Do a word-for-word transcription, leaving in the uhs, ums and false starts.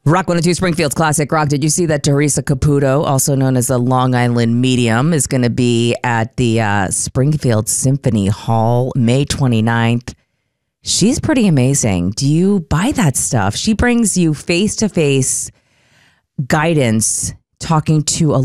Rock one oh two Springfield's Classic Rock. Did you see that Teresa Caputo, also known as the Long Island Medium, is going to be at the uh, Springfield Symphony Hall May twenty-ninth? She's pretty amazing. Do you buy that stuff? She brings you face-to-face guidance talking to a